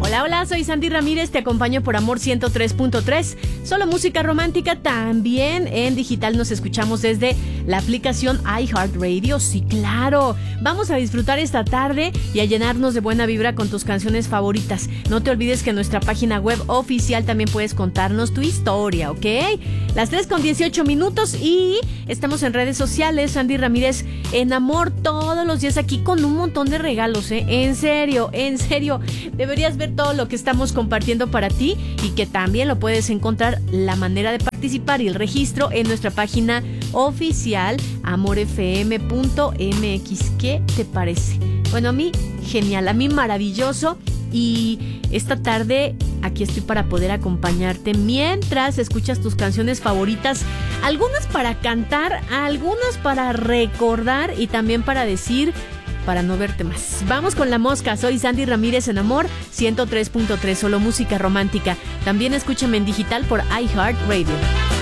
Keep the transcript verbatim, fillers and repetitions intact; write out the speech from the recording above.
Hola, hola, soy Sandy Ramírez, te acompaño por Amor ciento tres punto tres. Solo música romántica, también en digital nos escuchamos desde la aplicación iHeartRadio. Sí, claro. Vamos a disfrutar esta tarde y a llenarnos de buena vibra con tus canciones favoritas. No te olvides que en nuestra página web oficial también puedes contarnos tu historia, ¿ok? Las tres con dieciocho minutos y estamos en redes sociales. Sandy Ramírez en Amor todos los días aquí con un montón de regalos, ¿eh? En serio, en serio. Deberías ver todo lo que estamos compartiendo para ti y que también lo puedes encontrar la manera de participar y el registro en nuestra página oficial amor f m punto m x. ¿Qué te parece? Bueno, a mí genial, a mí maravilloso. Y esta tarde aquí estoy para poder acompañarte mientras escuchas tus canciones favoritas, algunas para cantar, algunas para recordar y también para decir, para no verte más. Vamos con La Mosca, soy Sandy Ramírez en Amor ciento tres punto tres, solo música romántica. También escúchame en digital por iHeartRadio.